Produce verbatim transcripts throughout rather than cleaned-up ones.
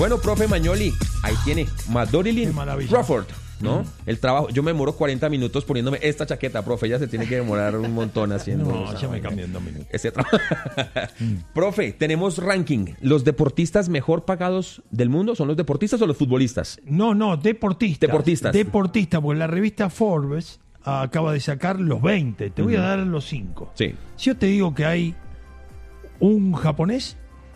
Bueno, profe Magnoli, ahí tiene Madorilyn Qué maravilla. Crawford, ¿no? Mm. El trabajo, yo me demoro cuarenta minutos poniéndome esta chaqueta, profe, ella se tiene que demorar un montón haciendo No, esa ya me vaina. cambié en dos minutos. Ese trabajo. Profe, tenemos ranking. ¿Los deportistas mejor pagados del mundo son los deportistas o los futbolistas? No, no, deportistas. Deportistas. Deportistas, porque la revista Forbes acaba de sacar los veinte. Te voy a dar los cinco. Sí. Si yo te digo que hay un japonés,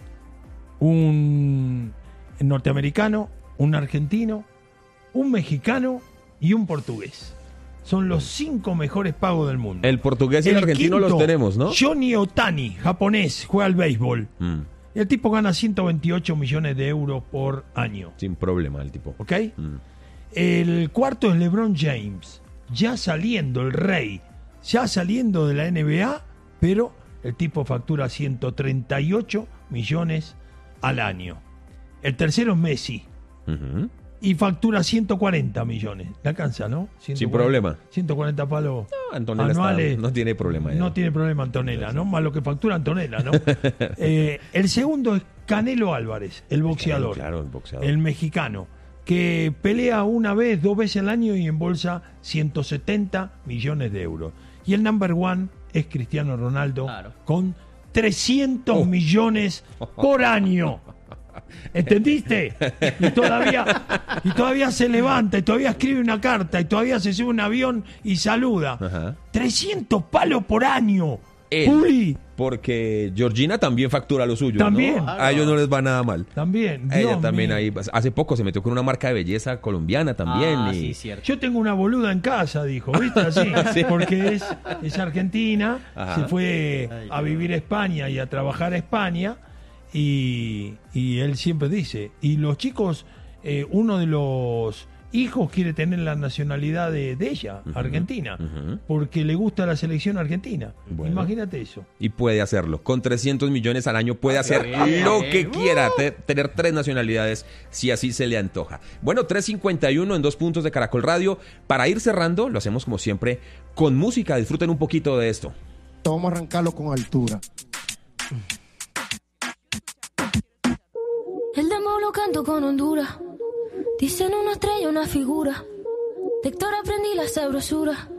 un norteamericano, un argentino, un mexicano y un portugués. Son los cinco mejores pagos del mundo. El portugués y el, argentino quinto, los tenemos, ¿no? Johnny Otani, japonés, juega al béisbol. Mm, El tipo gana ciento veintiocho millones de euros por año. sin problema el tipo. ¿Ok? Mm. El cuarto es LeBron James, ya saliendo, el rey, ya saliendo de la N B A, pero el tipo factura ciento treinta y ocho millones al año. El tercero es Messi Ujú. y factura ciento cuarenta millones. ¿Le alcanza, no? ciento cuarenta, Sin problema. ciento cuarenta palos No, Antonella está- anuales. no tiene problema. ya. No tiene problema Antonella, ¿no? Más lo que factura Antonella, ¿no? Eh, el segundo es Canelo Álvarez, el boxeador. Claro, el boxeador. El mexicano, que pelea una vez, dos veces al año y embolsa ciento setenta millones de euros. Y el number one es Cristiano Ronaldo, Claro. con trescientos Oh. millones por año. ¿Entendiste? Y todavía, y todavía se levanta, y todavía escribe una carta, y todavía se sube a un avión y saluda. Ajá. trescientos palos por año. Él. Puli, Porque Georgina también factura lo suyo. También. ¿no? A ellos no les va nada mal. también. A ella Dios también mío. ahí. Hace poco se metió con una marca de belleza colombiana también. Ah, y- sí, cierto. Yo tengo una boluda en casa, dijo, ¿viste? Así, Sí. porque es, es argentina, Ajá. se fue Ay, a qué vivir a España y a trabajar a España, y, y él siempre dice, y los chicos, eh, uno de los hijos quiere tener la nacionalidad de, de ella, argentina, ujú. porque le gusta la selección argentina. Bueno. Imagínate eso. Y puede hacerlo. Con trescientos millones al año puede hacer bien. lo que Uh. quiera. te- tener tres nacionalidades si así se le antoja. Bueno, tres cincuenta y uno en dos puntos de Caracol Radio. Para ir cerrando, lo hacemos como siempre con música. Disfruten un poquito de esto. Vamos a arrancarlo con altura. El demo lo canto con Honduras. Dicen una estrella, una figura. De Héctor aprendí la sabrosura.